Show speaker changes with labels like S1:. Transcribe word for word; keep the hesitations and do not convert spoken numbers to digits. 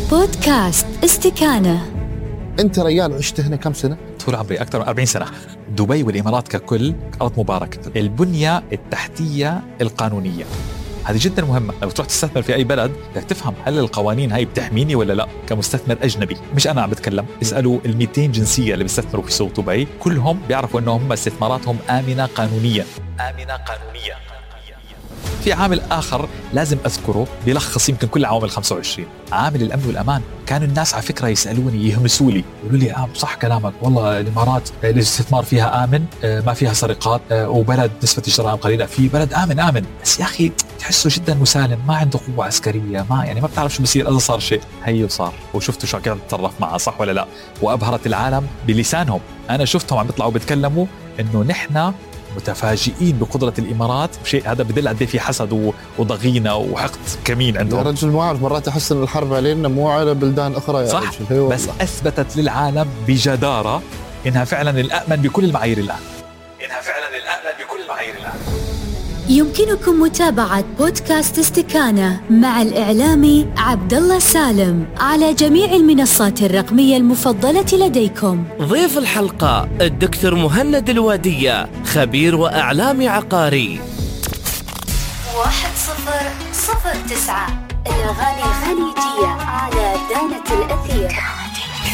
S1: بودكاست استكانة.
S2: أنت ريال عشت هنا كم سنة؟
S3: طول عمري أكثر من أربعين سنة. دبي والإمارات ككل أرض مباركة. البنية التحتية القانونية هذه جدا مهمة. لو تروح تستثمر في أي بلد بدك تفهم هل القوانين هاي بتحميني ولا لا كمستثمر أجنبي. مش أنا عم بتكلم، اسألوا المئتين جنسية اللي بيستثمروا في سوق دبي، كلهم بيعرفوا أنهم هم استثماراتهم آمنة قانونيا. آمنة قانونيا. في عامل آخر لازم أذكره بيلخص يمكن كل عوامل خمسة وعشرين، عامل الأمن والأمان. كانوا الناس على فكرة يسألوني يهمسوا لي يقولوا لي آه صح كلامك، والله الإمارات الاستثمار فيها آمن، ما فيها سرقات، وبلد نسبة الجرائم قليلة، في بلد آمن آمن بس يا أخي تحسه جدا مسالم، ما عنده قوة عسكرية، ما يعني ما بتعرف شو بصير إذا صار شيء. هي وصار، وشفتوا شو كان تصرف معه صح ولا لا، وأبهرت العالم بلسانهم. أنا شفتهم عم بيطلعوا بيتكلموا إنه نحن متفاجئين بقدرة الإمارات، شيء هذا بدل قد في حسد وضغينة وحقد كمين عندهم.
S2: يا رجل ما أعرف، مرات أحس إن الحرب علينا مو على بلدان أخرى يا
S3: صح
S2: رجل.
S3: بس أثبتت للعالم بجدارة إنها فعلا الأأمن بكل المعايير الآن. إنها فعلا الأأمن بكل المعايير الآن.
S1: يمكنكم متابعة بودكاست استكانة مع الإعلامي عبد الله سالم على جميع المنصات الرقمية المفضلة لديكم.
S4: ضيف الحلقة الدكتور مهند الوادية، خبير وإعلامي عقاري.
S1: واحد صفر صفر تسعة الأغاني الخليجية على دانة الأثير.